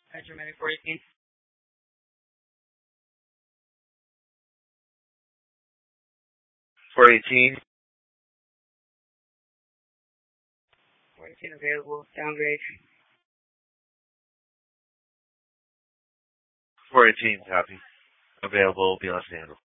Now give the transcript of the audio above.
Hydromatic 418. 418. 418 available. Downgrade. 418 copy. Available, BLS handle.